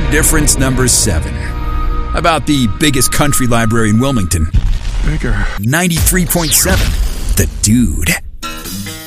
Difference number 7. About the biggest country library in Wilmington. Bigger. 93.7. The Dude.